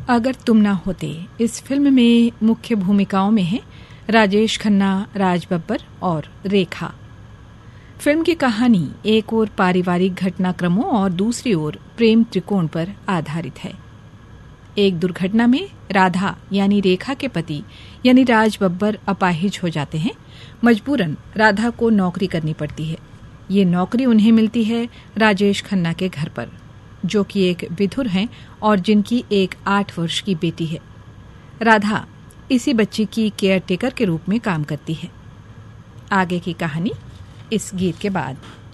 अगर तुम ना होते इस फिल्म में मुख्य भूमिकाओं में हैं राजेश खन्ना, राज बब्बर और रेखा। फिल्म की कहानी एक ओर पारिवारिक घटनाक्रमों और दूसरी ओर प्रेम त्रिकोण पर आधारित है। एक दुर्घटना में राधा यानी रेखा के पति यानी राज बब्बर अपाहिज हो जाते हैं। मजबूरन राधा को नौकरी करनी पड़ती है। ये नौकरी उन्हें मिलती है राजेश खन्ना के घर पर, जो कि एक विधुर हैं और जिनकी एक 8 वर्ष की बेटी है। राधा इसी बच्ची की केयर टेकर के रूप में काम करती है। आगे की कहानी इस गीत के बाद।